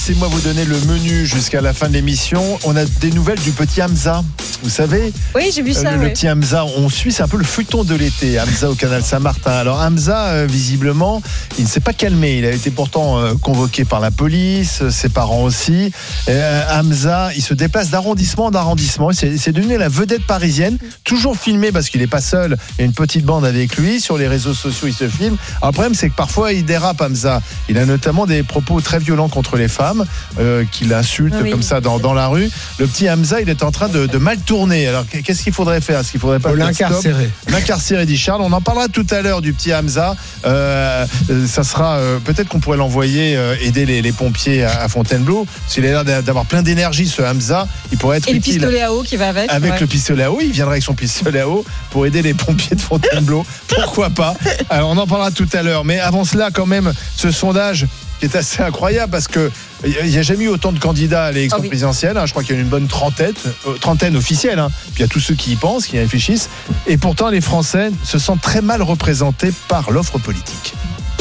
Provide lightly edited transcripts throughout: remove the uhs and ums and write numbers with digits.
Laissez-moi vous donner le menu jusqu'à la fin de l'émission. On a des nouvelles du petit Hamza. Vous savez, oui, j'ai vu ça. le petit Hamza, on suit, c'est un peu le feuilleton de l'été. Hamza au canal Saint-Martin. Alors Hamza, visiblement, il ne s'est pas calmé. Il a été pourtant convoqué par la police, ses parents aussi. Hamza, il se déplace d'arrondissement en arrondissement. C'est devenu la vedette parisienne. Toujours filmé parce qu'il n'est pas seul. Il y a une petite bande avec lui. Sur les réseaux sociaux, il se filme. Alors, le problème, c'est que parfois, il dérape, Hamza. Il a notamment des propos très violents contre les femmes. Qu'il insulte comme ça dans la rue. Le petit Hamza, il est en train de mal tourner. Alors qu'est-ce qu'il faudrait faire? Est-ce qu'il faudrait pas l'incarcérer, dit Charles. On en parlera tout à l'heure du petit Hamza. Ça sera peut-être qu'on pourrait l'envoyer aider les pompiers à Fontainebleau. S'il a l'air d'avoir plein d'énergie, ce Hamza, il pourrait être utile. Et le pistolet à eau qui va avec. Le pistolet à eau, il viendrait avec son pistolet à eau pour aider les pompiers de Fontainebleau. Pourquoi pas? Alors on en parlera tout à l'heure. Mais avant cela, quand même, ce sondage qui est assez incroyable parce que il n'y a jamais eu autant de candidats à l'élection présidentielle. Je crois qu'il y a une bonne trentaine officielle. Puis il y a tous ceux qui y pensent, qui y réfléchissent. Et pourtant, les Français se sentent très mal représentés par l'offre politique.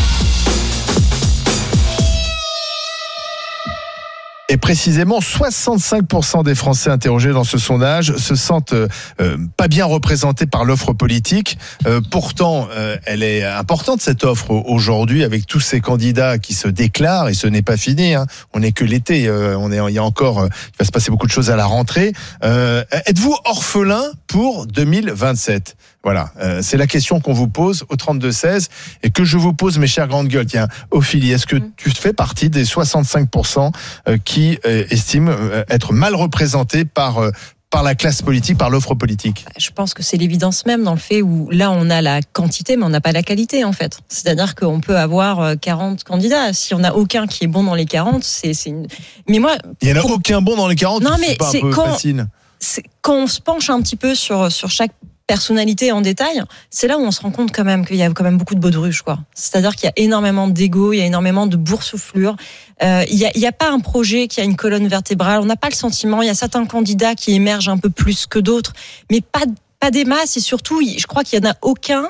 Et précisément, 65% des Français interrogés dans ce sondage se sentent pas bien représentés par l'offre politique. Pourtant, elle est importante, cette offre, aujourd'hui, avec tous ces candidats qui se déclarent, et ce n'est pas fini. On n'est que l'été. Il y a encore, il va se passer beaucoup de choses à la rentrée. Êtes-vous orphelin pour 2027 ? Voilà, c'est la question qu'on vous pose au 32-16 et que je vous pose, mes chères grandes gueules. Tiens, Ophélie, est-ce que tu fais partie des 65% qui estiment être mal représentés par la classe politique, par l'offre politique? Je pense que c'est l'évidence même dans le fait où là on a la quantité mais on n'a pas la qualité en fait. C'est-à-dire qu'on peut avoir 40 candidats. Si on n'a aucun qui est bon dans les 40, c'est une... Mais moi... Il n'y en a aucun bon dans les 40? Non mais c'est quand on se penche un petit peu sur chaque personnalité en détail, c'est là où on se rend compte quand même qu'il y a quand même beaucoup de baudruche, quoi. C'est-à-dire qu'il y a énormément d'ego, il y a énormément de boursouflure. Il y a pas un projet qui a une colonne vertébrale. On n'a pas le sentiment. Il y a certains candidats qui émergent un peu plus que d'autres, mais pas des masses. Et surtout, je crois qu'il y en a aucun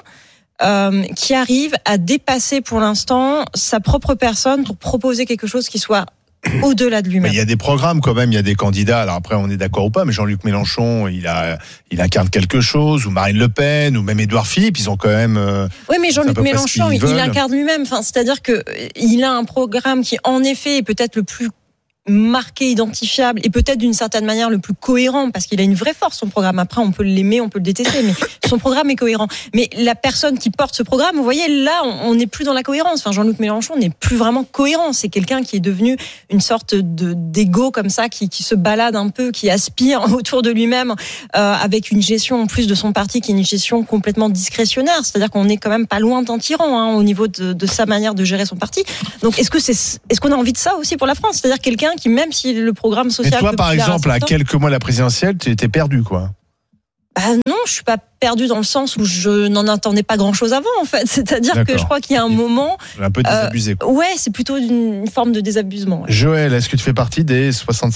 qui arrive à dépasser pour l'instant sa propre personne pour proposer quelque chose qui soit au-delà de lui-même. Il y a des programmes quand même, il y a des candidats. Alors après, on est d'accord ou pas, mais Jean-Luc Mélenchon, il incarne quelque chose, ou Marine Le Pen, ou même Édouard Philippe, ils ont quand même. Oui, mais Jean-Luc Mélenchon, il incarne lui-même. Enfin, c'est-à-dire que il a un programme qui, en effet, est peut-être le plus marqué, identifiable et peut-être d'une certaine manière le plus cohérent parce qu'il a une vraie force, son programme. Après, on peut l'aimer, on peut le détester, mais son programme est cohérent. Mais la personne qui porte ce programme, vous voyez, là, on n'est plus dans la cohérence. Enfin, Jean-Luc Mélenchon n'est plus vraiment cohérent. C'est quelqu'un qui est devenu une sorte d'égo comme ça, qui se balade un peu, qui aspire autour de lui-même, avec une gestion en plus de son parti qui est une gestion complètement discrétionnaire. C'est-à-dire qu'on est quand même pas loin d'un tyran, au niveau de sa manière de gérer son parti. Donc, est-ce qu'on a envie de ça aussi pour la France? C'est-à-dire quelqu'un qui, même si le programme social... Mais toi, par exemple, à quelques mois de la présidentielle, tu étais perdu, quoi. Non, je suis pas perdu dans le sens où je n'en attendais pas grand-chose avant, en fait. C'est-à-dire que je crois qu'il y a un moment... Un peu désabusé, quoi. Ouais, c'est plutôt une forme de désabusement. Ouais. Joël, est-ce que tu fais partie des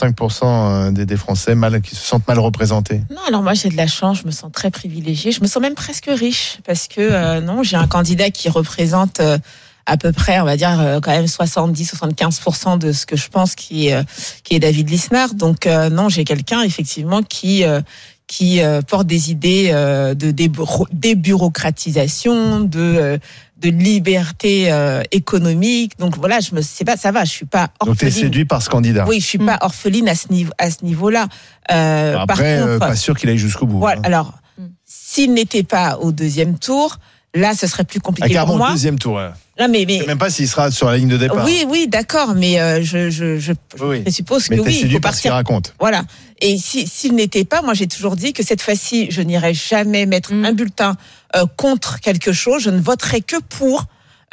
65% des Français qui se sentent mal représentés? Non, alors moi j'ai de la chance, je me sens très privilégiée. Je me sens même presque riche parce que non, j'ai un candidat qui représente... à peu près, on va dire, quand même 70-75% de ce que je pense qui est David Lisnard. Donc, non, j'ai quelqu'un, effectivement, qui porte des idées de débureaucratisation, de liberté économique. Donc, voilà, ça va, je suis pas orpheline. Donc, t'es séduit par ce candidat? Oui, je suis pas orpheline à ce niveau-là. Après, par contre, pas sûr qu'il aille jusqu'au bout. Voilà, alors, s'il n'était pas au deuxième tour, là, ce serait plus compliqué pour moi. Au deuxième tour, ouais. Non, mais je sais même pas s'il sera sur la ligne de départ. Oui, d'accord, mais je suppose que oui, il faut partir. Qu'il raconte. Voilà. Et s'il n'était pas, moi j'ai toujours dit que cette fois-ci, je n'irai jamais mettre un bulletin contre quelque chose. Je ne voterai que pour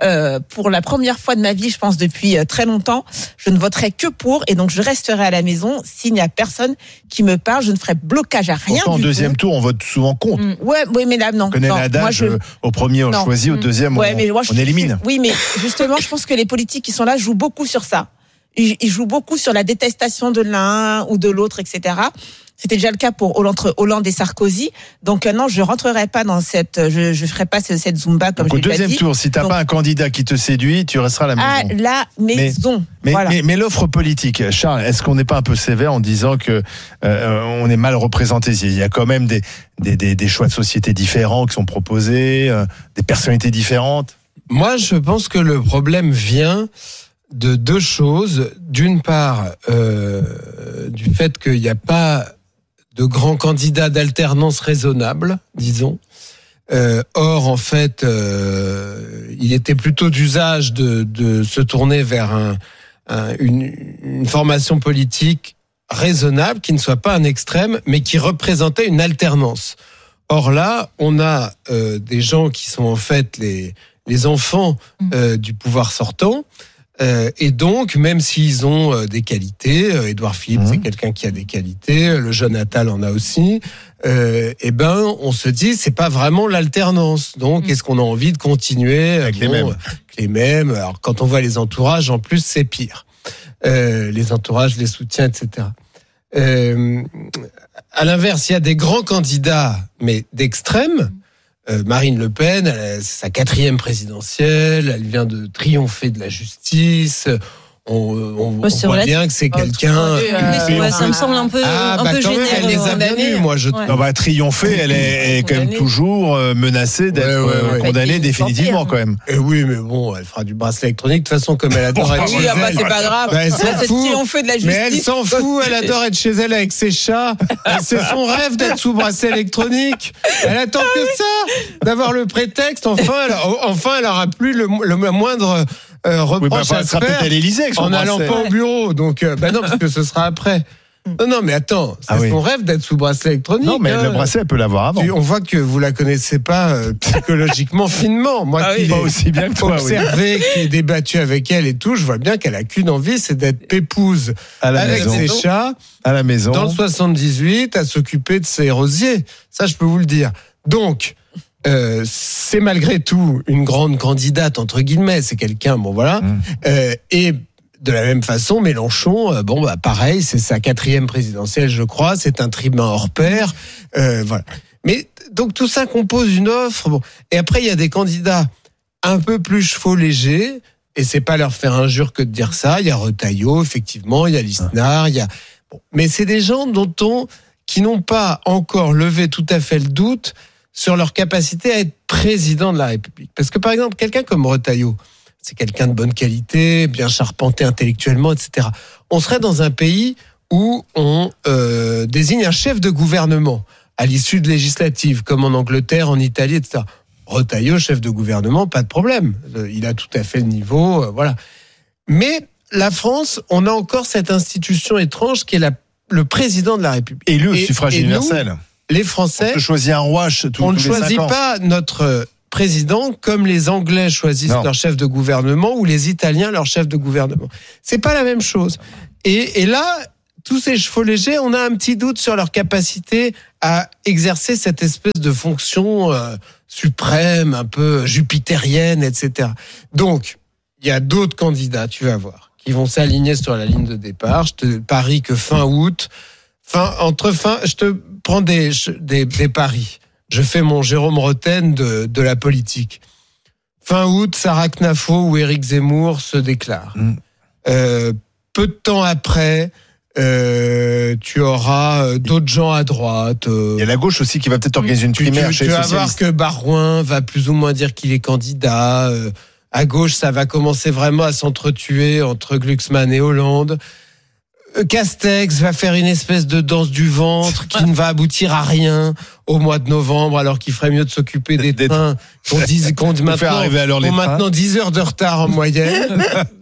la première fois de ma vie, je pense depuis très longtemps, je ne voterai que pour, et donc je resterai à la maison. S'il n'y a personne qui me parle, je ne ferai blocage à rien. Pourtant, au deuxième tour, on vote souvent contre. Oui, mais là, non. On connaît l'adage, au premier on choisit, au deuxième on élimine. Oui, mais justement, je pense que les politiques qui sont là jouent beaucoup sur ça. Ils jouent beaucoup sur la détestation de l'un ou de l'autre, etc. C'était déjà le cas pour entre Hollande et Sarkozy. Donc non, je rentrerai pas dans je ferai pas cette Zumba comme donc, je l'ai dit. Au deuxième tour, si t'as pas un candidat qui te séduit, tu resteras à la maison. À la maison. Mais l'offre politique, Charles, est-ce qu'on n'est pas un peu sévère en disant que on est mal représenté? Il y a quand même des choix de société différents qui sont proposés, des personnalités différentes. Moi, je pense que le problème vient de deux choses. D'une part, du fait qu'il n'y a pas de grands candidats d'alternance raisonnable, disons. Or, en fait, il était plutôt d'usage de se tourner vers une formation politique raisonnable, qui ne soit pas un extrême, mais qui représentait une alternance. Or là, on a des gens qui sont en fait les enfants du pouvoir sortant, et donc, même s'ils ont des qualités, Édouard Philippe, c'est quelqu'un qui a des qualités, le jeune Attal en a aussi, on se dit, c'est pas vraiment l'alternance. Donc, est-ce qu'on a envie de continuer avec les mêmes? Alors, quand on voit les entourages, en plus, c'est pire. Les entourages, les soutiens, etc. À l'inverse, il y a des grands candidats, mais d'extrême. Marine Le Pen, c'est sa 4e présidentielle, elle vient de triompher de la justice. On voit bien que c'est quelqu'un. Ça me semble un peu généreux. Elle les a bien eus, moi je trouve. Triompher, elle est quand même toujours menacée d'être condamnée définitivement quand même. Et oui, mais bon, elle fera du bracelet électronique. De toute façon, comme elle adore être chez elle. C'est pas grave. Elle s'en fout. Triompher de la justice. Mais elle s'en fout. Elle adore être chez elle avec ses chats. C'est son rêve d'être sous bracelet électronique. Elle attend que ça, d'avoir le prétexte. Enfin, elle aura plus le moindre reproche à se faire. À l'Élysée en n'allant pas au bureau. Donc, non, parce que ce sera après. Non, mais attends, c'est son rêve d'être sous bracelet électronique. Non, mais le bracelet, elle peut l'avoir avant. On voit que vous la connaissez pas psychologiquement finement. Moi, qui pas aussi bien que toi, observé, qui ai débattu avec elle et tout, je vois bien qu'elle a qu'une envie, c'est d'être pépouse avec ses chats, à la maison, dans le 78, à s'occuper de ses rosiers. Ça, je peux vous le dire. Donc, c'est malgré tout une grande candidate entre guillemets, c'est quelqu'un, et de la même façon, Mélenchon, pareil, c'est sa 4e présidentielle, je crois, c'est un tribun hors pair, voilà. Mais donc tout ça compose une offre. Et après il y a des candidats un peu plus chevaux légers, et c'est pas leur faire injure que de dire ça. Il y a Retailleau, effectivement, il y a Lisnard, mais c'est des gens qui n'ont pas encore levé tout à fait le doute sur leur capacité à être président de la République. Parce que, par exemple, quelqu'un comme Retailleau, c'est quelqu'un de bonne qualité, bien charpenté intellectuellement, etc. On serait dans un pays où on désigne un chef de gouvernement à l'issue de législatives, comme en Angleterre, en Italie, etc. Retailleau, chef de gouvernement, pas de problème. Il a tout à fait le niveau, voilà. Mais la France, on a encore cette institution étrange qui est le président de la République. Élu au suffrage universel. Les Français, on choisit un roi on ne choisit pas notre président comme les Anglais choisissent leur chef de gouvernement ou les Italiens leur chef de gouvernement. C'est pas la même chose. Et là, tous ces chevaux légers, on a un petit doute sur leur capacité à exercer cette espèce de fonction suprême, un peu jupitérienne, etc. Donc, il y a d'autres candidats, tu vas voir, qui vont s'aligner sur la ligne de départ. Je te parie que fin août, je te prends des paris. Je fais mon Jérôme Rotten de la politique. Fin août, Sarah Knafo ou Éric Zemmour se déclarent. Peu de temps après, tu auras d'autres gens à droite. Il y a la gauche aussi qui va peut-être organiser une primaire chez les socialistes. Tu vas voir que Barouin va plus ou moins dire qu'il est candidat. À gauche, ça va commencer vraiment à s'entretuer entre Glucksmann et Hollande. Castex va faire une espèce de danse du ventre qui ne va aboutir à rien au mois de novembre, alors qu'il ferait mieux de s'occuper des trains qu'on maintenant 10 heures de retard en moyenne.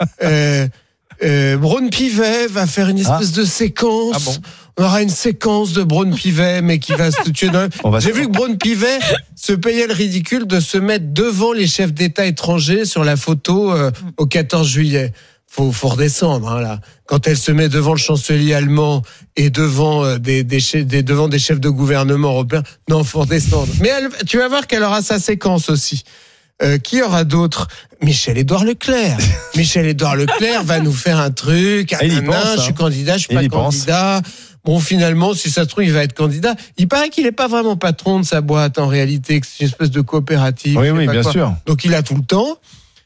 Braun-Pivet va faire une espèce de séquence. On aura une séquence de Braun-Pivet, mais qui va se tuer. J'ai vu que Braun-Pivet se payait le ridicule de se mettre devant les chefs d'État étrangers sur la photo au 14 juillet. Faut redescendre, là. Quand elle se met devant le chancelier allemand et devant des chefs de gouvernement européens, non, faut redescendre. Mais tu vas voir qu'elle aura sa séquence aussi. Qui aura d'autres? Michel-Édouard Leclerc. Michel-Édouard Leclerc va nous faire un truc. Je suis candidat, je suis pas candidat. bon, finalement, si ça se trouve, il va être candidat. Il paraît qu'il n'est pas vraiment patron de sa boîte, en réalité, que c'est une espèce de coopérative. Oui, bien sûr. Donc, il a tout le temps.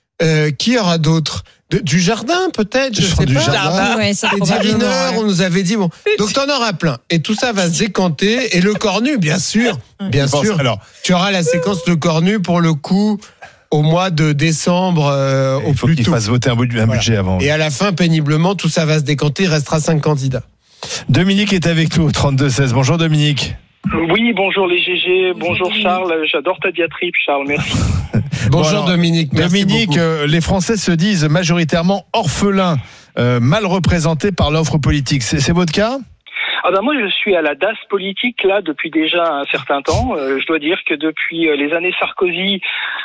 Qui aura d'autres? Du Jardin, peut-être, je sais pas. Jardin, ouais, ça Les divineurs, on nous avait dit, bon. Donc, t'en auras plein. Et tout ça va se décanter. Et le Cornu, bien sûr. Bien sûr. Alors, tu auras la séquence de Cornu, pour le coup, au mois de décembre, au il faut plus qu'il tôt. fasse voter un budget avant. Et à la fin, péniblement, tout ça va se décanter. Il restera 5 candidats. Dominique est avec nous au 32-16. Bonjour Dominique. Oui, bonjour les GG, bonjour Charles, j'adore ta diatribe Charles, merci. Bonjour alors, Dominique. Merci Dominique, beaucoup. les Français se disent majoritairement orphelins, mal représentés par l'offre politique. C'est votre cas ? Ah ben moi je suis à la DAS politique là depuis déjà un certain temps. Je dois dire que depuis les années Sarkozy,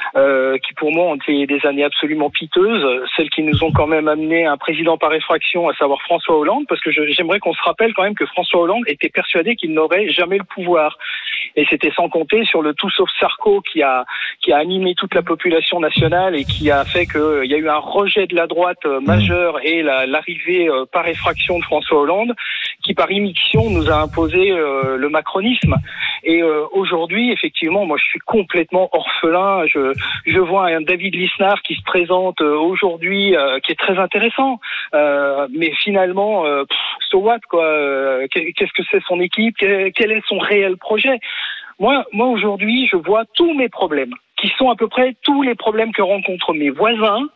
qui pour moi ont été des années absolument piteuses, celles qui nous ont quand même amené un président par effraction, à savoir François Hollande, parce que j'aimerais qu'on se rappelle quand même que François Hollande était persuadé qu'il n'aurait jamais le pouvoir. Et c'était sans compter sur le tout sauf Sarko qui a animé toute la population nationale et qui a fait qu'il y a eu un rejet de la droite majeur et l'arrivée par effraction de François Hollande qui par immixtion nous a imposé le macronisme. Et aujourd'hui, effectivement, moi je suis complètement orphelin. Je vois un David Lisnard qui se présente aujourd'hui, qui est très intéressant. Mais finalement, so what quoi qu'est-ce que c'est son équipe? Quel est son réel projet? Moi aujourd'hui, je vois tous mes problèmes, qui sont à peu près tous les problèmes que rencontrent mes voisins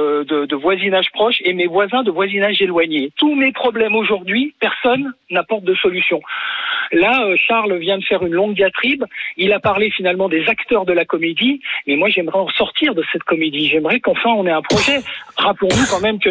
de voisinage proche et mes voisins de voisinage éloigné. Tous mes problèmes aujourd'hui, personne n'apporte de solution. Là, Charles vient de faire une longue diatribe. Il a parlé finalement des acteurs de la comédie, mais moi j'aimerais en sortir de cette comédie. J'aimerais qu'enfin on ait un projet. Rappelons-nous quand même que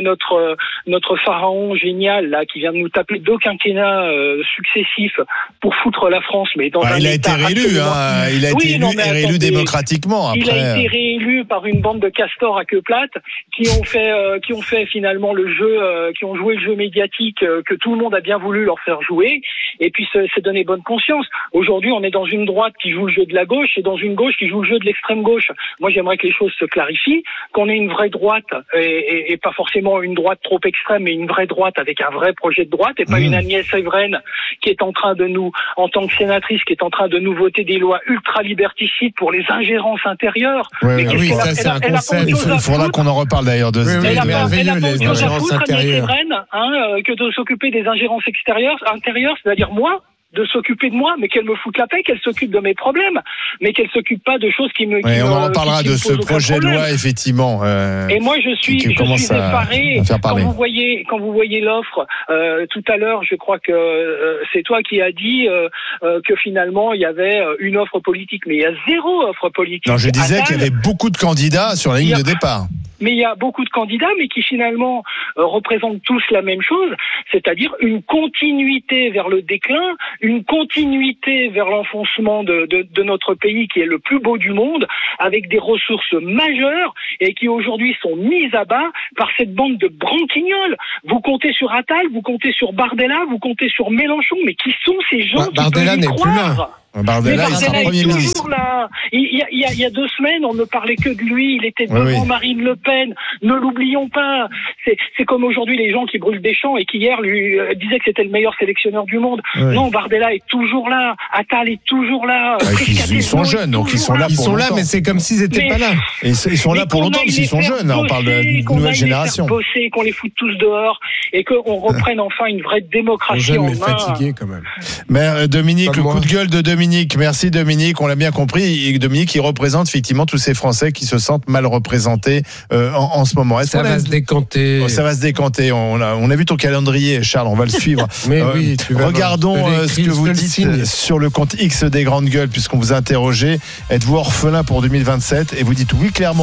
notre pharaon génial là, qui vient de nous taper 2 quinquennats successifs pour foutre la France, mais dans un il a été état réélu, il a été réélu démocratiquement. Après. Il a été réélu par une bande de castors à queue plate qui ont fait finalement le jeu, qui ont joué le jeu médiatique que tout le monde a bien voulu leur faire jouer, et puis c'est donné bonne conscience. Aujourd'hui, on est dans une droite qui joue le jeu de la gauche et dans une gauche qui joue le jeu de l'extrême gauche. Moi, j'aimerais que les choses se clarifient, qu'on ait une vraie droite et pas forcément une droite trop extrême, mais une vraie droite avec un vrai projet de droite et pas une Agnès Evren qui est en train de nous, en tant que sénatrice, qui est en train de nous voter des lois ultra-liberticides pour les ingérences intérieures. Oui, ça c'est un concept. Il faudra qu'on en reparle d'ailleurs de ce elle n'a pas les autre chose à ingérences foutre, Agnès intérieures. Evren, que de s'occuper des ingérences intérieures, c'est-à-dire moi, de s'occuper de moi, mais qu'elle me foute la paix, qu'elle s'occupe de mes problèmes, mais qu'elle s'occupe pas de choses qui me... on en reparlera de ce projet de loi, effectivement. Et moi, je suis effaré quand vous voyez l'offre. Tout à l'heure, je crois que c'est toi qui as dit que finalement, il y avait une offre politique, mais il y a 0 offre politique. Non, je disais qu'il y avait beaucoup de candidats sur la ligne de départ. Mais il y a beaucoup de candidats, mais qui finalement représentent tous la même chose, c'est-à-dire une continuité vers le déclin, une continuité vers l'enfoncement de notre pays qui est le plus beau du monde, avec des ressources majeures et qui aujourd'hui sont mises à bas par cette bande de branquignoles. Vous comptez sur Attal, vous comptez sur Bardella, vous comptez sur Mélenchon, mais qui sont ces gens qui Bardella peuvent y n'est plus là. croire? Bardella, il sera Premier ministre. Là. Il y a 2 semaines, on ne parlait que de lui. Il était devant Marine Le Pen. Ne l'oublions pas. C'est comme aujourd'hui les gens qui brûlent des champs et qui hier lui disaient que c'était le meilleur sélectionneur du monde. Oui. Non, Bardella est toujours là. Attal est toujours là. Ils sont jeunes, donc ils sont là. Ils sont là, mais c'est comme s'ils n'étaient pas là. Et ils sont là pour longtemps, parce qu'ils sont jeunes. On parle de nouvelle génération. Bosser, qu'on les foute tous dehors et qu'on reprenne enfin une vraie démocratie en main. Mais fatigué quand même. Mais Dominique, le coup de gueule de Dominique. Merci Dominique, on l'a bien compris. Et Dominique, il représente effectivement tous ces Français qui se sentent mal représentés en ce moment. Ça va se décanter. Ça va se décanter. On a vu ton calendrier, Charles, on va le suivre. Mais oui, regardons ce que vous dites sur le compte X des Grandes Gueules, puisqu'on vous a interrogé. Êtes-vous orphelin pour 2027? Et vous dites oui, clairement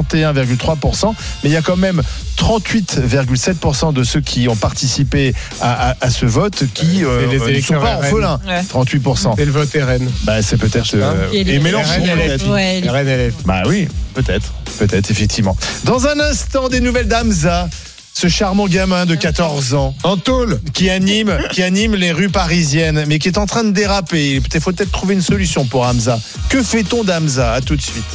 61,3%. Mais il y a quand même 38,7% de ceux qui ont participé à ce vote qui ne sont pas orphelins. 38%. C'est le vote RN. C'est peut-être et Mélenchon RN-LF. Bah oui, peut-être effectivement. Dans un instant, des nouvelles d'Hamza, ce charmant gamin de 14 ans en tôle qui anime les rues parisiennes, mais qui est en train de déraper. Il faut peut-être trouver une solution pour Hamza. Que fait-on d'Hamza? À tout de suite.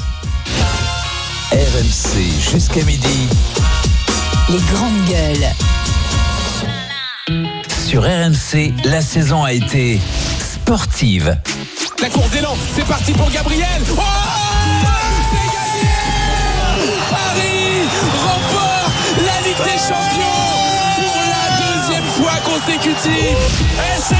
RMC jusqu'à midi. Les Grandes Gueules. Sur RMC, la saison a été sportive. La course d'élan, c'est parti pour Gabriel. Oh, c'est gagné. Paris remporte la Ligue des Champions pour la 2e fois consécutive. Et